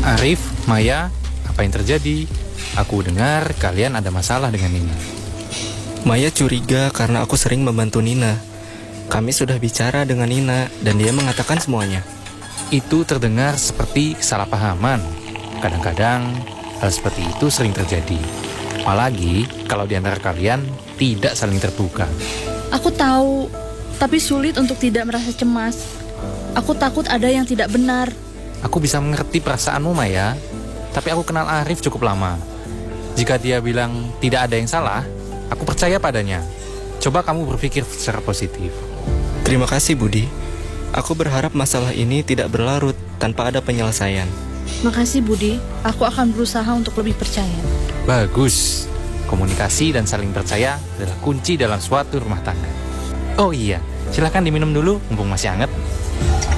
Arif, Maya, apa yang terjadi? Aku dengar kalian ada masalah dengan Nina. Maya curiga karena aku sering membantu Nina. Kami sudah bicara dengan Nina dan dia mengatakan semuanya. Itu terdengar seperti kesalahpahaman. Kadang-kadang hal seperti itu sering terjadi. Apalagi kalau di antara kalian tidak saling terbuka. Aku tahu, tapi sulit untuk tidak merasa cemas. Aku takut ada yang tidak benar. Aku bisa mengerti perasaanmu, Maya. Tapi aku kenal Arif cukup lama. Jika dia bilang tidak ada yang salah, aku percaya padanya. Coba kamu berpikir secara positif. Terima kasih Budi. Aku berharap masalah ini tidak berlarut tanpa ada penyelesaian. Makasih Budi, aku akan berusaha untuk lebih percaya. Bagus. Komunikasi dan saling percaya adalah kunci dalam suatu rumah tangga. Oh iya, silakan diminum dulu mumpung masih hangat.